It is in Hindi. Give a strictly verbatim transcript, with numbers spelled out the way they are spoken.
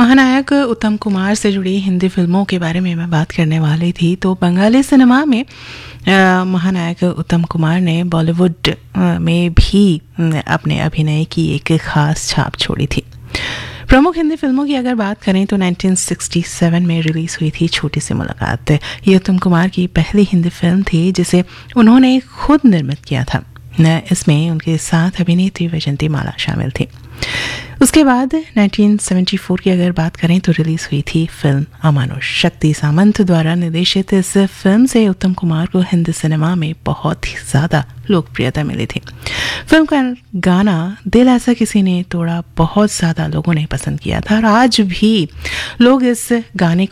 महानायक उत्तम कुमार से जुड़ी हिंदी फिल्मों के बारे में मैं बात करने वाली थी। तो बंगाली सिनेमा में आ, महानायक उत्तम कुमार ने बॉलीवुड में भी अपने अभिनय की एक खास छाप छोड़ी थी। प्रमुख हिंदी फिल्मों की अगर बात करें तो उन्नीस सौ सड़सठ में रिलीज़ हुई थी छोटी सी मुलाकात। ये उत्तम कुमार की पहली हिंदी फिल्म थी जिसे उन्होंने खुद निर्मित किया था। इसमें उनके साथ अभिनेत्री वैजंती माला शामिल थी। उसके बाद उन्नीस सौ चौहत्तर की अगर बात करें तो रिलीज़ हुई थी फिल्म अमानुष। शक्ति सामंत द्वारा निर्देशित इस फिल्म से उत्तम कुमार को हिंदी सिनेमा में बहुत ही ज़्यादा लोकप्रियता मिली थी। फिल्म का गाना दिल ऐसा किसी ने तोड़ा बहुत ज़्यादा लोगों ने पसंद किया था और आज भी लोग इस गाने